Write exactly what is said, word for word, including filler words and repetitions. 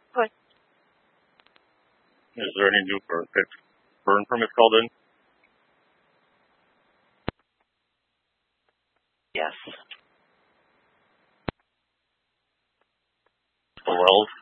Good. Is there any new burn, burn permits called in? Yes. The wells?